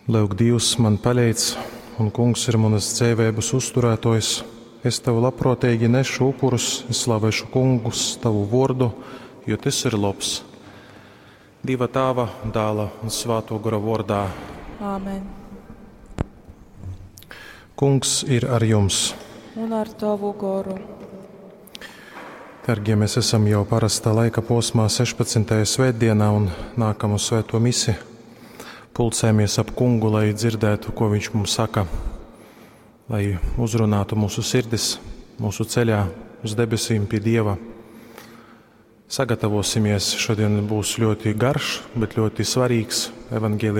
Lūk, Dievs man palīdz, un Kungs ir manas dzīvības uzturētājs. Es tev labprātīgi nešu upurus, es slavēšu Kungus tavu vārdu, jo tas ir labs. Dieva Tēva, Dēla un Svētā gara vārdā. Āmen. Kungs ir ar jums. Un ar tavu garu. Dargie, mēs esam jau parastā laika posmā 16. svētdienā un nākam uz svēto misi. Pulcējamies ap Kungu, lai dzirdētu, ko viņš mums saka, lai uzrunātu mūsu sirdis, mūsu ceļā uz debesīm pie Dieva. Sagatavosimies, šodien būs ļoti garš, bet ļoti svarīgs evaņģēlija